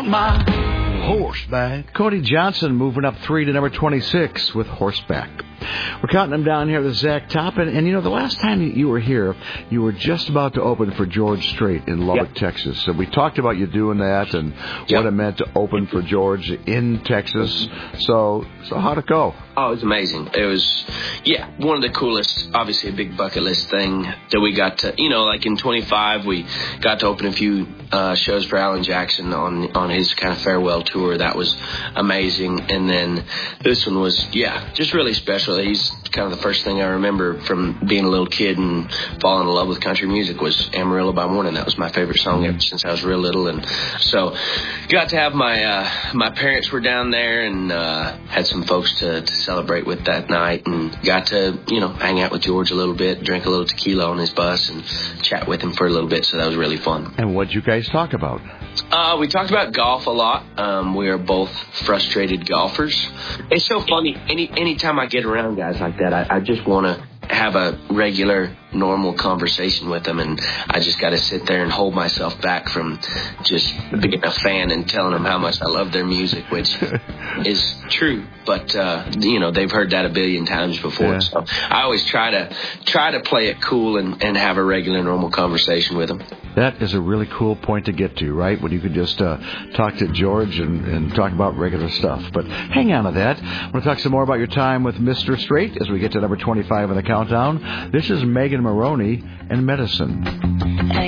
want my horseback. Cody Johnson moving up 3 to number 26 with Horseback. We're counting them down here with Zach Top. And, you know, the last time you were here, you were just about to open for George Strait in Lubbock, Texas. So we talked about you doing that and what it meant to open for George in Texas. So how'd it go? Oh, it was amazing. It was, one of the coolest, obviously a big bucket list thing that we got to, you know, like in 25, we got to open a few shows for Alan Jackson on his kind of farewell tour. That was amazing. And then this one was, just really special. He's kind of the first thing I remember from being a little kid and falling in love with country music was Amarillo by Morning. That was my favorite song ever since I was real little. And so got to have my parents were down there and had some folks to celebrate with that night, and got to, you know, hang out with George a little bit, drink a little tequila on his bus and chat with him for a little bit. So that was really fun. And what'd you guys talk about? We talked about golf a lot. We are both frustrated golfers. It's so funny. Anytime I get around guys like that, I just want to have a regular, normal conversation with them, and I just got to sit there and hold myself back from just being a fan and telling them how much I love their music, which is true. But you know, they've heard that a billion times before. So I always try to play it cool and have a regular, normal conversation with them. That is a really cool point to get to, right? When you could just talk to George and talk about regular stuff. But hang on to that. I want to talk some more about your time with Mr. Strait as we get to number 25 on the countdown. This is Megan Maroney and Medicine.